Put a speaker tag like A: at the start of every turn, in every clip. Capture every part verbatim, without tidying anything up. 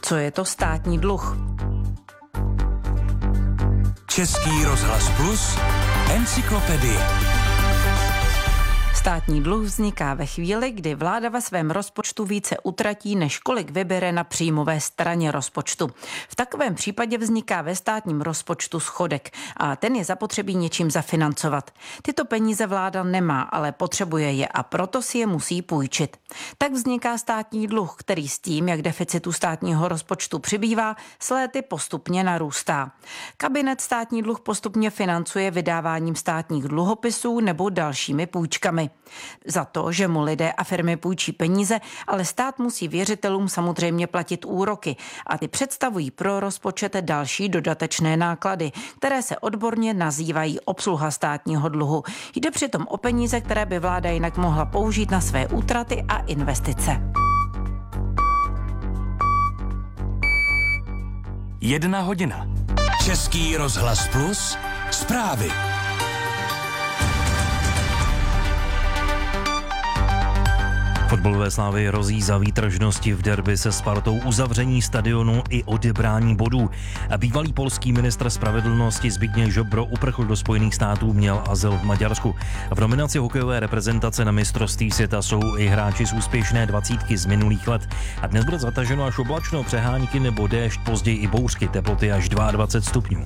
A: Co je to státní dluh?
B: Český rozhlas Plus, encyklopedie.
A: Státní dluh vzniká ve chvíli, kdy vláda ve svém rozpočtu více utratí, než kolik vybere na příjmové straně rozpočtu. V takovém případě vzniká ve státním rozpočtu schodek a ten je zapotřebí něčím zafinancovat. Tyto peníze vláda nemá, ale potřebuje je a proto si je musí půjčit. Tak vzniká státní dluh, který s tím, jak deficitu státního rozpočtu přibývá, s léty postupně narůstá. Kabinet státní dluh postupně financuje vydáváním státních dluhopisů nebo dalšími půjčkami. Za to, že mu lidé a firmy půjčí peníze, ale stát musí věřitelům samozřejmě platit úroky a ty představují pro rozpočet další dodatečné náklady, které se odborně nazývají obsluha státního dluhu. Jde přitom o peníze, které by vláda jinak mohla použít na své útraty a investice.
B: Jedna hodina. Český rozhlas Plus, zprávy.
C: Fotbalové slávy hrozí za výtržnosti v derby se Spartou, uzavření stadionu i odebrání bodů. A bývalý polský ministr spravedlnosti Zbigněk Ziobro uprchl do Spojených států, měl azyl v Maďarsku. V nominaci hokejové reprezentace na mistrovství světa jsou i hráči z úspěšné dvacítky z minulých let. A dnes bude zataženo až oblačno, přehánky nebo déšť, později i bouřky, teploty až dvacet dva stupňů.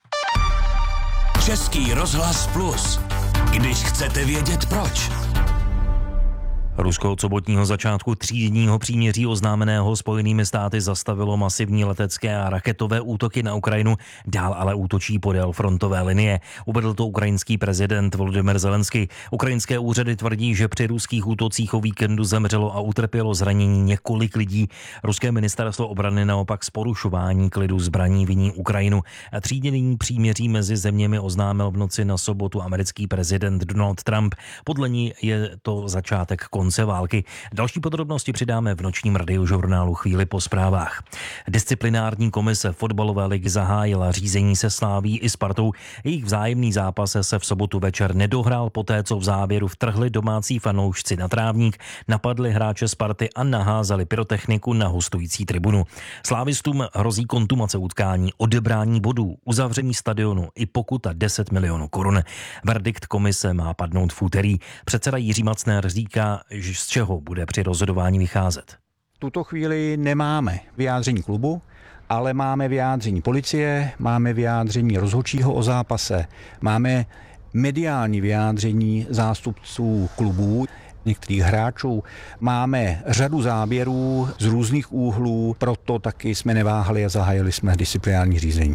B: Český rozhlas Plus. Když chcete vědět proč.
C: Rusko od sobotního začátku třídního příměří oznámeného Spojenými státy zastavilo masivní letecké a raketové útoky na Ukrajinu, dál ale útočí podél frontové linie. Uvedl to ukrajinský prezident Volodymyr Zelenský. Ukrajinské úřady tvrdí, že při ruských útocích o víkendu zemřelo a utrpělo zranění několik lidí. Ruské ministerstvo obrany naopak z porušování klidu zbraní viní Ukrajinu. Třídění příměří mezi zeměmi oznámil v noci na sobotu americký prezident Donald Trump. Podle ní je to začátek konce války. Další podrobnosti přidáme v nočním radiožurnálu chvíli po zprávách. Disciplinární komise fotbalové ligy zahájila řízení se Slaví i Spartou. Jejich vzájemný zápas se v sobotu večer nedohrál poté, co v závěru vtrhli domácí fanoušci na trávník, napadli hráče Sparty a naházeli pyrotechniku na hostující tribunu. Slávistům hrozí kontumace utkání, odebrání bodů, uzavření stadionu i pokuta deset milionů korun. Verdikt komise má padnout v úterý. Předseda Jiří Macner říká, z čeho bude při rozhodování vycházet.
D: V tuto chvíli nemáme vyjádření klubu, ale máme vyjádření policie, máme vyjádření rozhodčího o zápase, máme mediální vyjádření zástupců klubů, některých hráčů. Máme řadu záběrů z různých úhlů, proto taky jsme neváhali a zahájili jsme disciplinární řízení.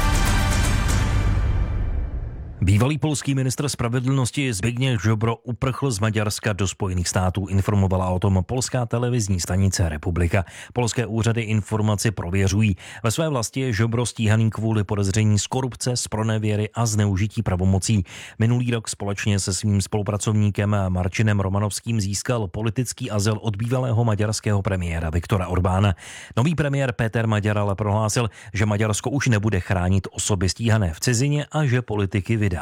C: Bývalý polský ministr spravedlnosti Zbigněk Ziobro uprchl z Maďarska do Spojených států, informovala o tom polská televizní stanice Republika. Polské úřady informaci prověřují. Ve své vlasti je Ziobro stíhaný kvůli podezření z korupce, zpronevěry a zneužití pravomocí. Minulý rok společně se svým spolupracovníkem Marcinem Romanovským získal politický azyl od bývalého maďarského premiéra Viktora Orbána. Nový premiér Péter Maďar ale prohlásil, že Maďarsko už nebude chránit osoby stíhané v cizině a že politiky vydá.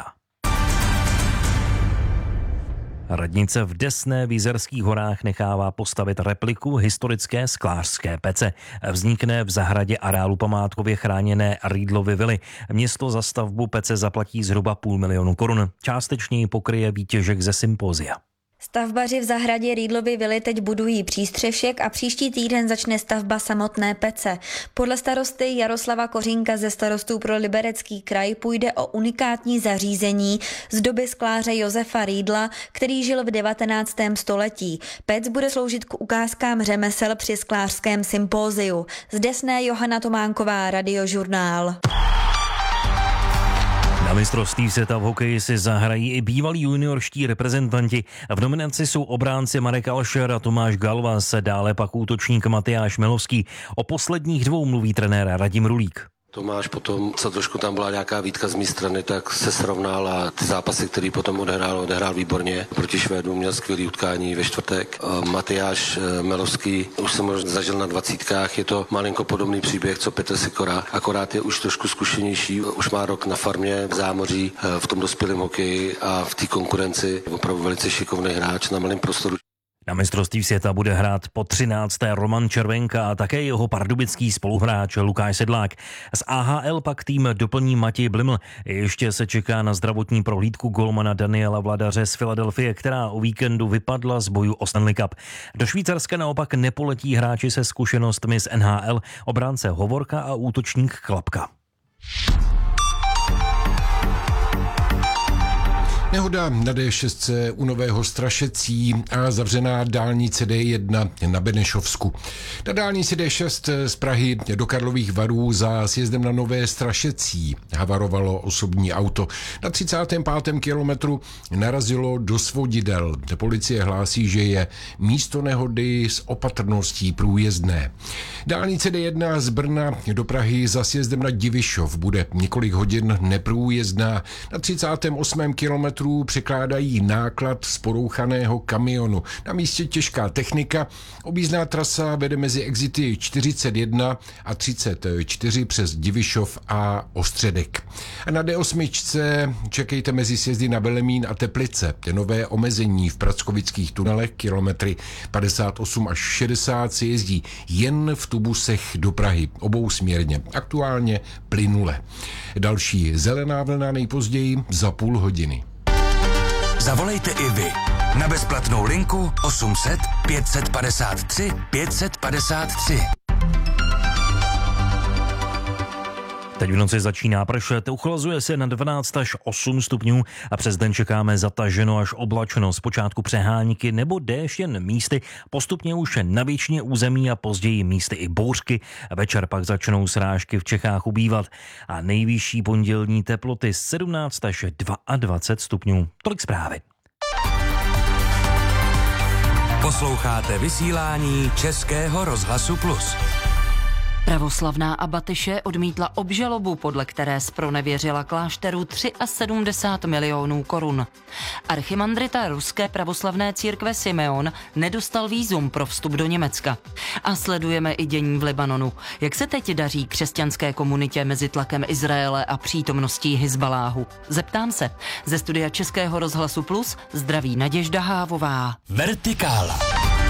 C: Radnice v Desné v Jizerských horách nechává postavit repliku historické sklářské pece. Vznikne v zahradě areálu památkově chráněné Rýdlovy vily. Město za stavbu pece zaplatí zhruba půl milionu korun. Částečně ji pokryje výtěžek ze sympózia.
E: Stavbaři v zahradě Rýdlovy vily teď budují přístřešek a příští týden začne stavba samotné pece. Podle starosty Jaroslava Kořínka ze Starostů pro Liberecký kraj půjde o unikátní zařízení z doby skláře Josefa Rýdla, který žil v devatenáctém století. Pec bude sloužit k ukázkám řemesel při sklářském sympóziu. Z Desné Johana Tománková, Radiožurnál.
C: Na mistrovství světa v hokeji si zahrají i bývalí juniorští reprezentanti. V nominaci jsou obránci Marek Alšer a Tomáš Galvas, dále pak útočník Matyáš Melovský. O posledních dvou mluví trenér Radim Rulík.
F: Tomáš potom, co trošku tam byla nějaká výtka z mé strany, tak se srovnal a ty zápasy, který potom odehrál, odehrál výborně. Proti Švédům měl skvělý utkání ve čtvrtek. Matyáš Melovský už jsem možná zažil na dvacítkách, je to malinko podobný příběh, co Petr Sikora, akorát je už trošku zkušenější, už má rok na farmě v Zámoří, v tom dospělém hokeji a v té konkurenci opravdu velice šikovný hráč na malém prostoru.
C: Na mistrovství světa bude hrát po třinácté Roman Červenka a také jeho pardubický spoluhráč Lukáš Sedlák. Z A H L pak tým doplní Matěj Bliml. Ještě se čeká na zdravotní prohlídku golmana Daniela Vladaře z Filadelfie, která o víkendu vypadla z boju o Stanley Cup. Do Švýcarska naopak nepoletí hráči se zkušenostmi z N H L, obránce Hovorka a útočník Klapka.
G: Nehoda na D šest u Nového Strašecí a zavřená dálnice D jedna na Benešovsku. Na dálnici D šest z Prahy do Karlových Varů za sjezdem na Nové Strašecí havarovalo osobní auto. Na třicátém pátém kilometru narazilo do svodidel. Policie hlásí, že je místo nehody s opatrností průjezdné. Dálnice D jedna z Brna do Prahy za sjezdem na Divišov bude několik hodin neprůjezdná. Na třicátém osmém kilometru překládají náklad z porouchaného kamionu. Na místě těžká technika. Objízdná trasa vede mezi exity čtyřicet jedna a třicet čtyři přes Divišov a Ostředek. A na D osm čekejte mezi sjezdy na Velemín a Teplice. Nové omezení v prackovických tunelech, kilometry padesát osm až šedesát, se jezdí jen v tubusech do Prahy, obousměrně, aktuálně plynule. Další zelená vlna nejpozději za půl hodiny.
B: Zavolejte i vy na bezplatnou linku osm set pět padesát tři pět padesát tři.
C: Teď v noci začíná pršet, uchlazuje se na dvanáct až osm stupňů a přes den čekáme zataženo až oblačno, zpočátku přehánky nebo déšť jen místy, postupně už na většině území a později místy i bouřky. Večer pak začnou srážky v Čechách ubývat a nejvyšší pondělní teploty sedmnáct až dvacet dva stupňů. Tolik zprávy.
B: Posloucháte vysílání Českého rozhlasu Plus.
H: Pravoslavná abatyše odmítla obžalobu, podle které zpronevěřila klášteru sedmdesát tři milionů korun. Archimandrita ruské pravoslavné církve Simeon nedostal vízum pro vstup do Německa. A sledujeme i dění v Libanonu. Jak se teď daří křesťanské komunitě mezi tlakem Izraele a přítomností Hizbaláhu? Zeptám se. Ze studia Českého rozhlasu Plus zdraví Naděžda Hávová.
B: Vertikála.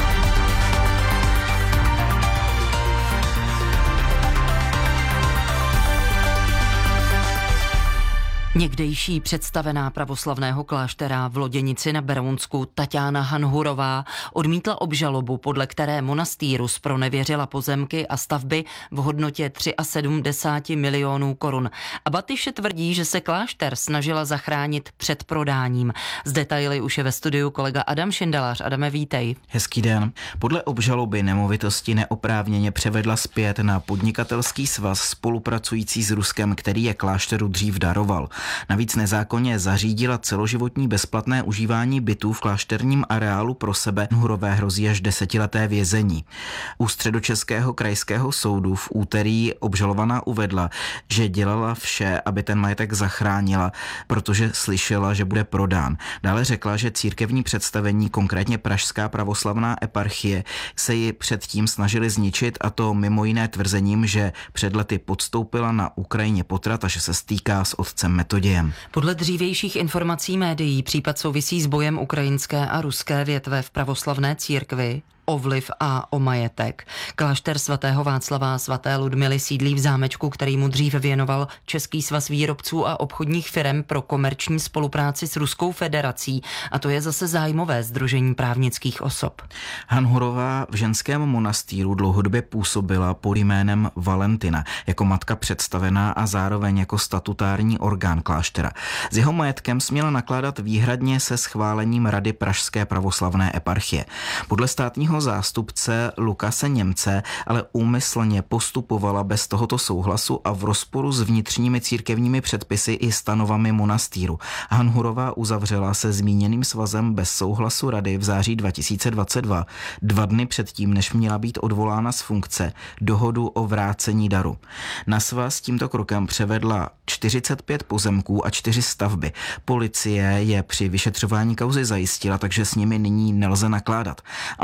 H: Někdejší představená pravoslavného kláštera v Loděnici na Berounsku Taťána Hanhurová odmítla obžalobu, podle které monastýru zpronevěřila pozemky a stavby v hodnotě sedmdesát tři milionů korun. Abatyše tvrdí, že se klášter snažila zachránit před prodáním. Z detaily už je ve studiu kolega Adam Šindelář. Adame, vítej.
I: Hezký den. Podle obžaloby nemovitosti neoprávněně převedla zpět na podnikatelský svaz spolupracující s Ruskem, který je klášteru dřív daroval. Navíc nezákonně zařídila celoživotní bezplatné užívání bytů v klášterním areálu pro sebe. Hanhurové hrozí až desetileté vězení. U Středočeského krajského soudu v úterý obžalovaná uvedla, že dělala vše, aby ten majetek zachránila, protože slyšela, že bude prodán. Dále řekla, že církevní představení, konkrétně Pražská pravoslavná eparchie, se ji předtím snažili zničit, a to mimo jiné tvrzením, že před lety podstoupila na Ukrajině potrat a že se stýká s otcem Metodějem.
H: Podle dřívějších informací médií případ souvisí s bojem ukrajinské a ruské větve v pravoslavné církvi o vliv a o majetek. Klášter svatého Václava a svaté Ludmily sídlí v zámečku, který mu dřív věnoval Český svaz výrobců a obchodních firem pro komerční spolupráci s Ruskou federací, a to je zase zájmové sdružení právnických osob.
I: Hanhurová v ženském monastýru dlouhodobě působila pod jménem Valentina jako matka představená a zároveň jako statutární orgán kláštera. S jeho majetkem směla nakládat výhradně se schválením Rady Pražské pravoslavné eparchie. Podle státního zástupce Lukase Němce ale úmyslně postupovala bez tohoto souhlasu a v rozporu s vnitřními církevními předpisy i stanovami monastýru. Hanhurová uzavřela se zmíněným svazem bez souhlasu rady v září dva tisíce dvacet dva, dva dny předtím, než měla být odvolána z funkce, dohodu o vrácení daru. Na svaz tímto krokem převedla čtyřicet pět pozemků a čtyři stavby. Policie je při vyšetřování kauzy zajistila, takže s nimi nyní nelze nakládat. Abatyše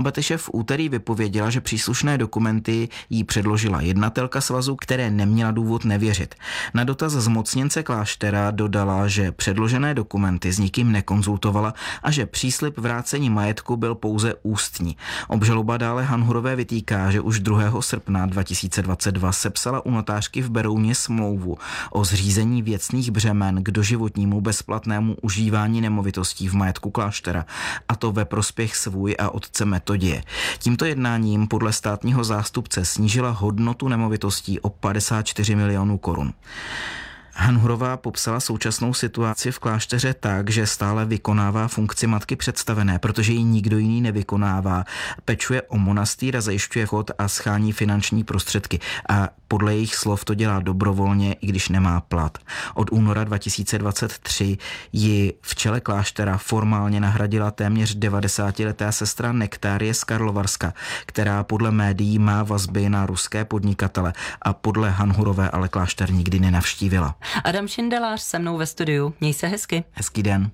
I: v úterý vypověděla, že příslušné dokumenty jí předložila jednatelka svazu, které neměla důvod nevěřit. Na dotaz zmocněnce kláštera dodala, že předložené dokumenty s nikým nekonzultovala a že příslib vrácení majetku byl pouze ústní. Obžaloba dále Hanhurové vytýká, že už druhého srpna dva tisíce dvacet dva sepsala u notářky v Berouně smlouvu o zřízení věcných břemen k doživotnímu bezplatnému užívání nemovitostí v majetku kláštera, a to ve prospěch svůj a otce Metodie. Tímto jednáním podle státního zástupce snížila hodnotu nemovitostí o padesát čtyři milionů korun. Hanhurová popsala současnou situaci v klášteře tak, že stále vykonává funkci matky představené, protože ji nikdo jiný nevykonává. Pečuje o monastýr a zajišťuje chod a schání finanční prostředky. A podle jejich slov to dělá dobrovolně, i když nemá plat. Od února dva tisíce dvacet tři ji v čele kláštera formálně nahradila téměř devadesátiletá sestra Nektárie z Karlovarska, která podle médií má vazby na ruské podnikatele a podle Hanhurové ale klášter nikdy nenavštívila.
H: Adam Šindelář se mnou ve studiu. Měj se hezky.
I: Hezký den.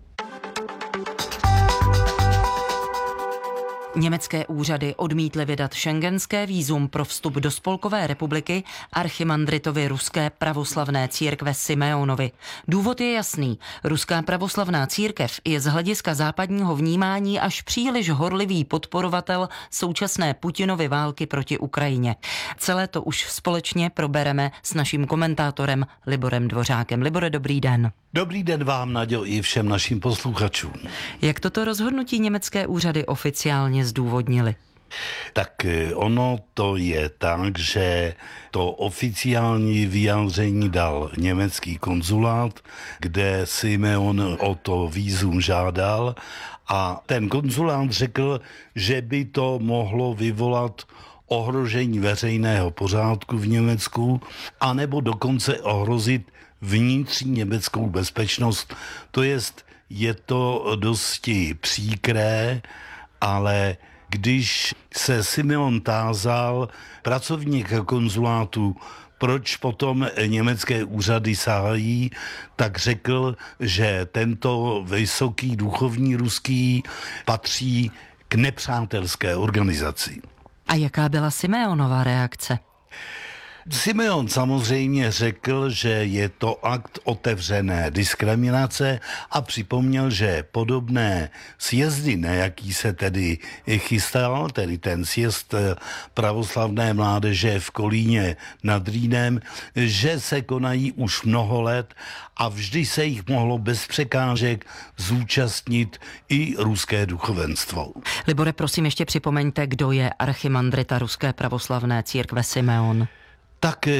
H: Německé úřady odmítly vydat schengenské vízum pro vstup do Spolkové republiky archimandritovi ruské pravoslavné církve Simeonovi. Důvod je jasný. Ruská pravoslavná církev je z hlediska západního vnímání až příliš horlivý podporovatel současné Putinovy války proti Ukrajině. Celé to už společně probereme s naším komentátorem Liborem Dvořákem. Libore, dobrý den.
J: Dobrý den vám, Naďo, i všem našim posluchačům.
H: Jak toto rozhodnutí německé úřady oficiálně zdůvodnili?
J: Tak ono to je tak, že to oficiální vyjádření dal německý konzulát, kde Simeon o to vízum žádal, a ten konzulát řekl, že by to mohlo vyvolat ohrožení veřejného pořádku v Německu, anebo dokonce ohrozit vnitřní německou bezpečnost. To jest, je to dosti příkré, ale když se Simeon tázal pracovníka konzulátu, proč potom německé úřady sahají, tak řekl, že tento vysoký duchovní ruský patří k nepřátelské organizaci.
H: A jaká byla Simeonova reakce?
J: Simeon samozřejmě řekl, že je to akt otevřené diskriminace a připomněl, že podobné sjezdy, na jaký se tedy chystal, tedy ten sjezd pravoslavné mládeže v Kolíně nad Rýnem, že se konají už mnoho let a vždy se jich mohlo bez překážek zúčastnit i ruské duchovenstvo.
H: Libore, prosím, ještě připomeňte, kdo je archimandrita ruské pravoslavné církve Simeon.
J: Tak